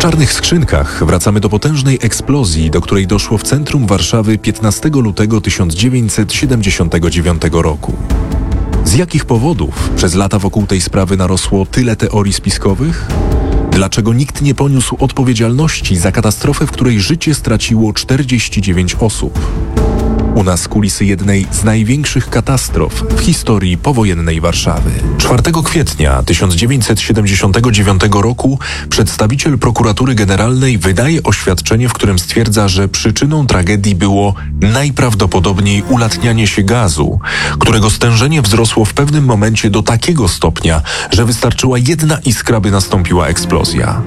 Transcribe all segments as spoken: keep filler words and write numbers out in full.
czarnych skrzynkach wracamy do potężnej eksplozji, do której doszło w centrum Warszawy piętnastego lutego tysiąc dziewięćset siedemdziesiątego dziewiątego roku. Z jakich powodów przez lata wokół tej sprawy narosło tyle teorii spiskowych? Dlaczego nikt nie poniósł odpowiedzialności za katastrofę, w której życie straciło czterdzieści dziewięć osób? U nas kulisy jednej z największych katastrof w historii powojennej Warszawy. czwartego kwietnia tysiąc dziewięćset siedemdziesiątego dziewiątego roku przedstawiciel prokuratury generalnej wydaje oświadczenie, w którym stwierdza, że przyczyną tragedii było najprawdopodobniej ulatnianie się gazu, którego stężenie wzrosło w pewnym momencie do takiego stopnia, że wystarczyła jedna iskra, by nastąpiła eksplozja.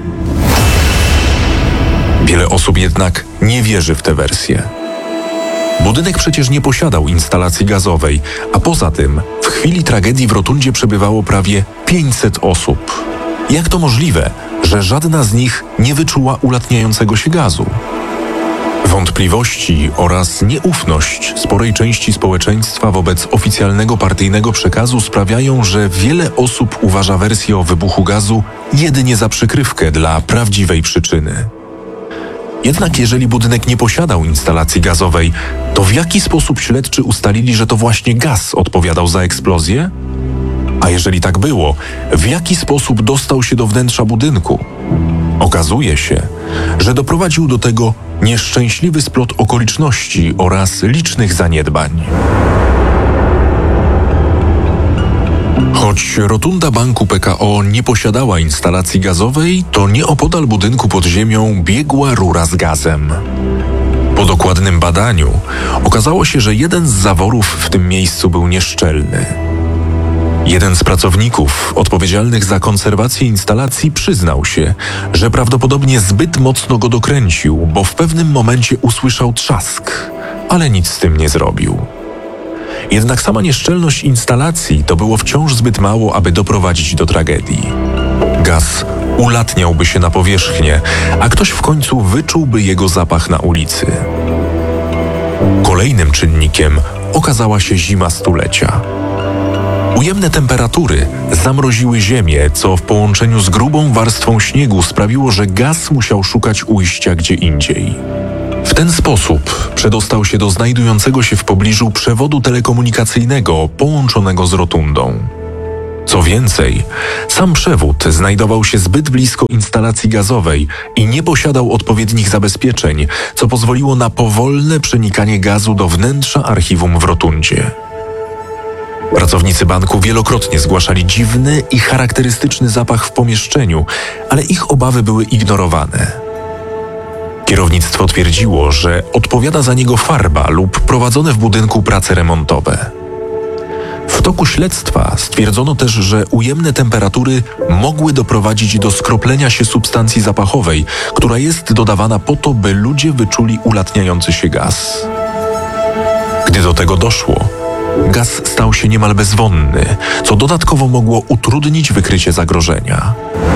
Wiele osób jednak nie wierzy w tę wersję. Budynek przecież nie posiadał instalacji gazowej, a poza tym w chwili tragedii w rotundzie przebywało prawie pięćset osób. Jak to możliwe, że żadna z nich nie wyczuła ulatniającego się gazu? Wątpliwości oraz nieufność sporej części społeczeństwa wobec oficjalnego partyjnego przekazu sprawiają, że wiele osób uważa wersję o wybuchu gazu jedynie za przykrywkę dla prawdziwej przyczyny. Jednak jeżeli budynek nie posiadał instalacji gazowej, to w jaki sposób śledczy ustalili, że to właśnie gaz odpowiadał za eksplozję? A jeżeli tak było, w jaki sposób dostał się do wnętrza budynku? Okazuje się, że doprowadził do tego nieszczęśliwy splot okoliczności oraz licznych zaniedbań. Choć rotunda banku P K O nie posiadała instalacji gazowej, to nieopodal budynku pod ziemią biegła rura z gazem. Po dokładnym badaniu okazało się, że jeden z zaworów w tym miejscu był nieszczelny. Jeden z pracowników odpowiedzialnych za konserwację instalacji przyznał się, że prawdopodobnie zbyt mocno go dokręcił, bo w pewnym momencie usłyszał trzask, ale nic z tym nie zrobił. Jednak sama nieszczelność instalacji to było wciąż zbyt mało, aby doprowadzić do tragedii. Gaz ulatniałby się na powierzchnię, a ktoś w końcu wyczułby jego zapach na ulicy. Kolejnym czynnikiem okazała się zima stulecia. Ujemne temperatury zamroziły ziemię, co w połączeniu z grubą warstwą śniegu sprawiło, że gaz musiał szukać ujścia gdzie indziej. W ten sposób przedostał się do znajdującego się w pobliżu przewodu telekomunikacyjnego połączonego z rotundą. Co więcej, sam przewód znajdował się zbyt blisko instalacji gazowej i nie posiadał odpowiednich zabezpieczeń, co pozwoliło na powolne przenikanie gazu do wnętrza archiwum w rotundzie. Pracownicy banku wielokrotnie zgłaszali dziwny i charakterystyczny zapach w pomieszczeniu, ale ich obawy były ignorowane. Kierownictwo twierdziło, że odpowiada za niego farba lub prowadzone w budynku prace remontowe. W toku śledztwa stwierdzono też, że ujemne temperatury mogły doprowadzić do skroplenia się substancji zapachowej, która jest dodawana po to, by ludzie wyczuli ulatniający się gaz. Gdy do tego doszło, gaz stał się niemal bezwonny, co dodatkowo mogło utrudnić wykrycie zagrożenia.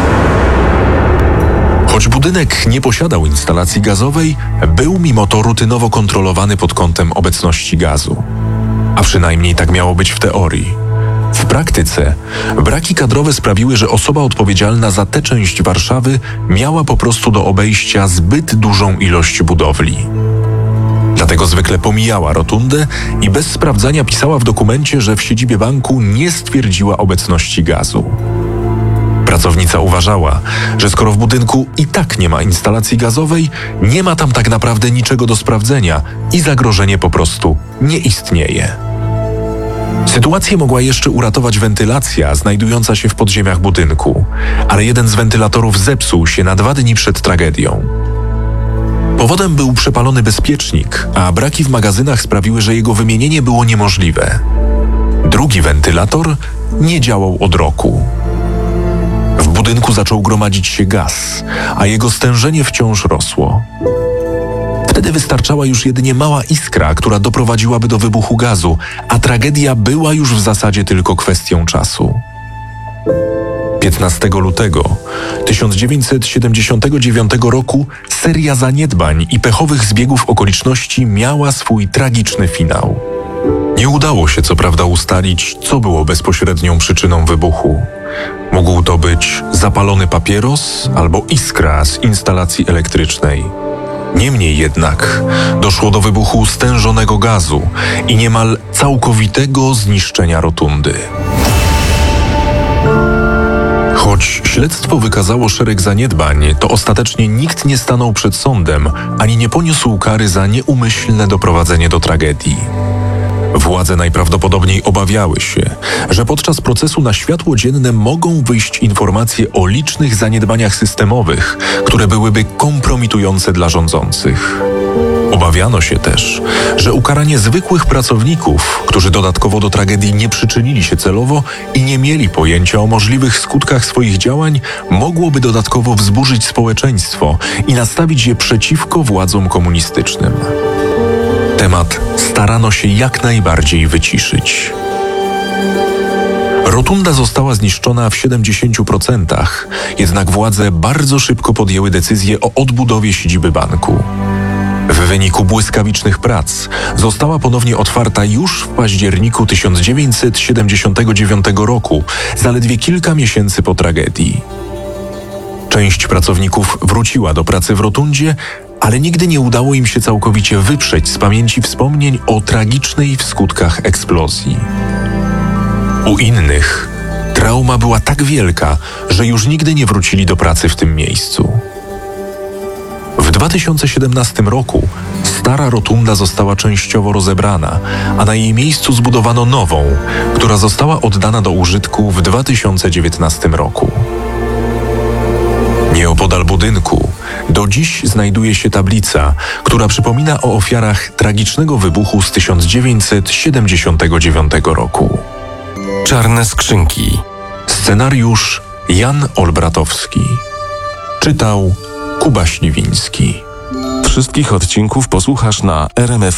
Choć budynek nie posiadał instalacji gazowej, był mimo to rutynowo kontrolowany pod kątem obecności gazu. A przynajmniej tak miało być w teorii. W praktyce braki kadrowe sprawiły, że osoba odpowiedzialna za tę część Warszawy miała po prostu do obejścia zbyt dużą ilość budowli. Dlatego zwykle pomijała rotundę i bez sprawdzania pisała w dokumencie, że w siedzibie banku nie stwierdziła obecności gazu. Pracownica uważała, że skoro w budynku i tak nie ma instalacji gazowej, nie ma tam tak naprawdę niczego do sprawdzenia i zagrożenie po prostu nie istnieje. Sytuację mogła jeszcze uratować wentylacja znajdująca się w podziemiach budynku, ale jeden z wentylatorów zepsuł się na dwa dni przed tragedią. Powodem był przepalony bezpiecznik, a braki w magazynach sprawiły, że jego wymienienie było niemożliwe. Drugi wentylator nie działał od roku. W budynku zaczął gromadzić się gaz, a jego stężenie wciąż rosło. Wtedy wystarczała już jedynie mała iskra, która doprowadziłaby do wybuchu gazu, a tragedia była już w zasadzie tylko kwestią czasu. piętnastego lutego tysiąc dziewięćset siedemdziesiątego dziewiątego roku seria zaniedbań i pechowych zbiegów okoliczności miała swój tragiczny finał. Nie udało się co prawda ustalić, co było bezpośrednią przyczyną wybuchu, Mógł to być zapalony papieros albo iskra z instalacji elektrycznej. Niemniej jednak doszło do wybuchu stężonego gazu i niemal całkowitego zniszczenia rotundy. Choć śledztwo wykazało szereg zaniedbań, to ostatecznie nikt nie stanął przed sądem ani nie poniósł kary za nieumyślne doprowadzenie do tragedii. Władze najprawdopodobniej obawiały się, że podczas procesu na światło dzienne mogą wyjść informacje o licznych zaniedbaniach systemowych, które byłyby kompromitujące dla rządzących. Obawiano się też, że ukaranie zwykłych pracowników, którzy dodatkowo do tragedii nie przyczynili się celowo i nie mieli pojęcia o możliwych skutkach swoich działań, mogłoby dodatkowo wzburzyć społeczeństwo i nastawić je przeciwko władzom komunistycznym. Temat starano się jak najbardziej wyciszyć. Rotunda została zniszczona w siedemdziesięciu procentach, jednak władze bardzo szybko podjęły decyzję o odbudowie siedziby banku. W wyniku błyskawicznych prac została ponownie otwarta już w październiku tysiąc dziewięćset siedemdziesiątego dziewiątego roku, zaledwie kilka miesięcy po tragedii. Część pracowników wróciła do pracy w rotundzie, ale nigdy nie udało im się całkowicie wyprzeć z pamięci wspomnień o tragicznej w skutkach eksplozji. U innych trauma była tak wielka, że już nigdy nie wrócili do pracy w tym miejscu. W dwa tysiące siedemnastym roku stara rotunda została częściowo rozebrana, a na jej miejscu zbudowano nową, która została oddana do użytku w dwa tysiące dziewiętnastym roku. Nieopodal budynku do dziś znajduje się tablica, która przypomina o ofiarach tragicznego wybuchu z tysiąc dziewięćset siedemdziesiątego dziewiątego roku. Czarne skrzynki. Scenariusz Jan Olbratowski. Czytał Kuba Śliwiński. Wszystkich odcinków posłuchasz na R M F